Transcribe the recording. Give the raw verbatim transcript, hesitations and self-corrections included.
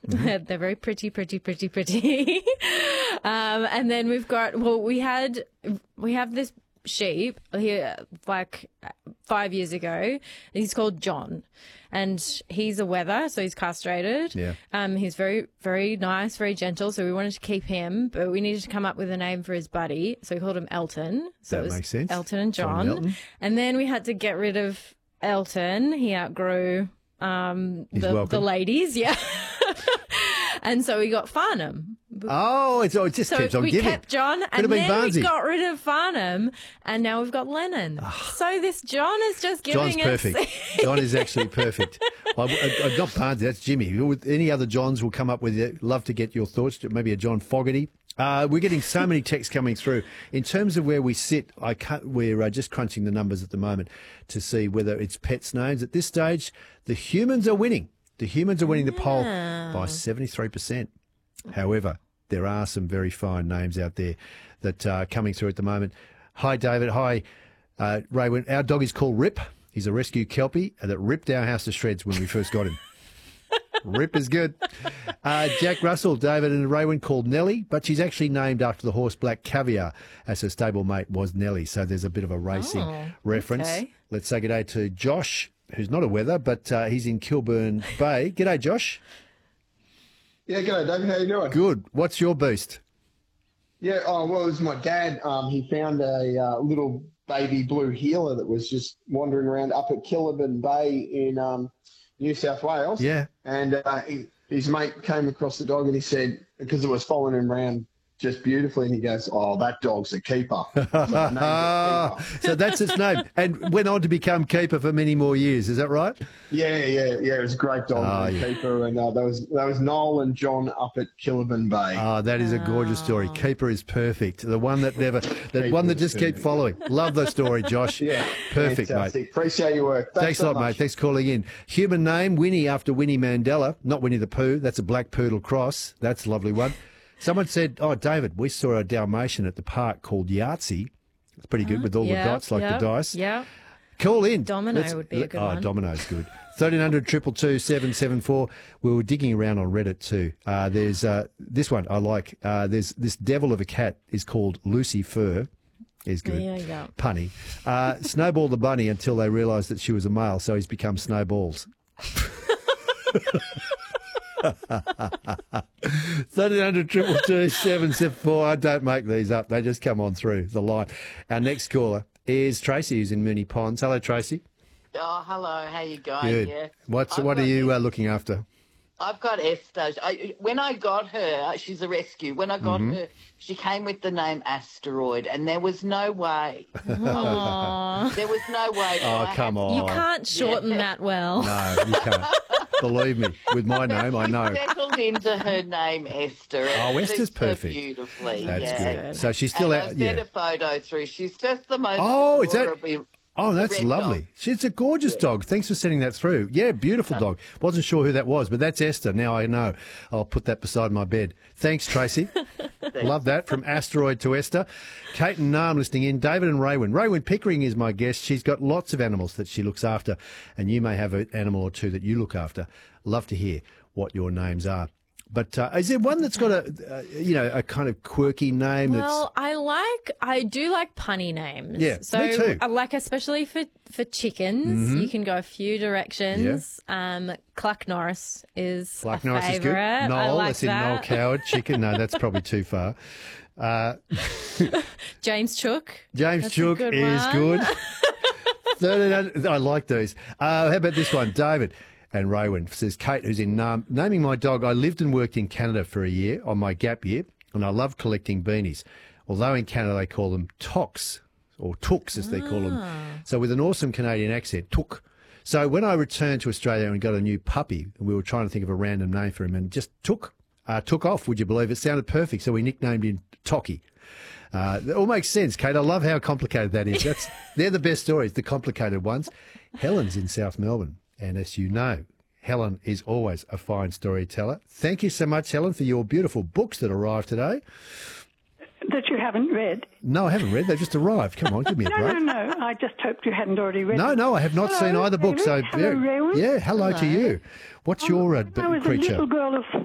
Mm-hmm. They're very pretty, pretty, pretty, pretty. um, and then we've got, well, we had, we have this sheep here like five years ago. He's called John, and he's a wether, so he's castrated. Yeah. Um, he's very, very nice, very gentle. So we wanted to keep him, but we needed to come up with a name for his buddy. So we called him Elton. So That it was makes sense. Elton and John John. and Elton. And then we had to get rid of Elton. He outgrew um, He's the, welcome. the ladies. Yeah. And so we got Farnham. Oh, it's, oh, it just So keeps on we giving. kept John, Could and have been then we Barnsey. got rid of Farnham, and now we've got Lennon. So this John is just John's giving us... perfect. John is actually perfect. I, I, I got Barnsey, that's Jimmy. With any other Johns will come up with it. Love to get your thoughts. Maybe a John Fogarty. Uh, we're getting so many texts coming through. In terms of where we sit, I can't, we're uh, just crunching the numbers at the moment to see whether it's pets' names. At this stage, the humans are winning. The humans are winning the poll by seventy-three percent. However, there are some very fine names out there that are coming through at the moment. Hi, David. Hi, uh, Raywin. Our dog is called Rip. He's a rescue Kelpie that ripped our house to shreds when we first got him. Rip is good. Uh, Jack Russell, David and Raywin called Nellie, but she's actually named after the horse Black Caviar, as her stablemate was Nellie. So there's a bit of a racing Oh, reference. okay. Let's say good day to Josh, who's not a weather, but uh, he's in Kilburn Bay. G'day, Josh. Yeah, g'day, David. How you doing? Good. What's your boost? Yeah, oh, well, it was my dad. Um, he found a uh, little baby blue heeler that was just wandering around up at Kilburn Bay in um, New South Wales. Yeah. And uh, he, his mate came across the dog and he said, because it was following him around just beautifully, and he goes, oh, that dog's a keeper. So I named it Keeper. So that's its name. And went on to become keeper for many more years. Is that right? Yeah, yeah, yeah. It was a great dog, Oh, and yeah. keeper. And uh, that was that was Noel and John up at Kilburn Bay. Oh, that is a gorgeous story. Keeper is perfect. The one that never, the Keeper one that is just keep perfect. following. Love the story, Josh. Yeah, Perfect, fantastic. mate. Appreciate your work. Thanks, Thanks a so lot, much. mate. Thanks for calling in. Human name, Winnie after Winnie Mandela. Not Winnie the Pooh. That's a black poodle cross. That's a lovely one. Someone said, oh, David, we saw a Dalmatian at the park called Yahtzee. It's pretty good with all Yeah, the dots, like yeah, the dice. Yeah. Call in. Domino Let's- would be a good oh, one. Domino's good. thirteen hundred, two two two, seven seven four. We were digging around on Reddit too. Uh, there's uh, this one I like. Uh, there's this devil of a cat is called Lucy Fur. Is good. Yeah, yeah. Punny. Uh, Snowball the bunny until they realised that she was a male, so he's become Snowballs. thirteen hundred, two two two, seven seven four. I don't make these up. They just come on through the line. Our next caller is Tracy, who's in Mooney Ponds. Hello, Tracy. Oh, hello. How you going? Good. Yeah. What's, I've what are got you Es- uh, looking after? I've got Esther. I, when I got her, she's a rescue. When I got Mm-hmm. her, she came with the name Asteroid, and there was no way. Aw. There was no way. Oh, I come had- on. You can't shorten that well. No, you can't. Believe me, with my name, I know. Settled into her name, Esther. and Oh, it Esther's suits her perfect. Beautifully. That's yeah. good. So she's still and out. I sent Yeah. a photo through. She's just the most. Oh, is that- adorable- Oh, that's red lovely. dog. She's a gorgeous dog. Thanks for sending that through. Yeah, beautiful dog. Wasn't sure who that was, but that's Esther. Now I know. I'll put that beside my bed. Thanks, Tracy. Love that. From Asteroid to Esther. Kate and Nam listening in. David and Raywin. Raywin Pickering is my guest. She's got lots of animals that she looks after, and you may have an animal or two that you look after. Love to hear what your names are. But uh, is there one that's got a, uh, you know, a kind of quirky name? Well, I like, I do like punny names. Yeah, so me too. I like, especially for, for chickens, you can go a few directions. Um, Cluck Norris is that's Black a Norris is good. favourite. I Noel, like that's in that. Noel Coward. Chicken, no, that's probably too far. Uh, James Chook. James That's a Chook good is one. good. thirteen hundred I like these. Uh, how about this one? David and Raywin says, Kate, who's in Nam, naming my dog. I lived and worked in Canada for a year on my gap year, and I love collecting beanies. Although in Canada they call them toks, or tooks as they call them. So with an awesome Canadian accent, took. So when I returned to Australia and got a new puppy, and we were trying to think of a random name for him, and just took, uh, took off, would you believe? It sounded perfect, so we nicknamed him Tocky. Uh, it all makes sense, Kate. I love how complicated that is. That's they're the best stories, the complicated ones. Helen's in South Melbourne, and as you know, Helen is always a fine storyteller. Thank you so much, Helen, for your beautiful books that arrived today. That you haven't read. No, I haven't read. They just arrived. Come on, give me a No, break. no, no. I just hoped you hadn't already read. No, them. no, I have not Hello, seen either book. So David. Hello, very- Raywin. yeah, hello, to you. What's your uh, I was a creature? little girl of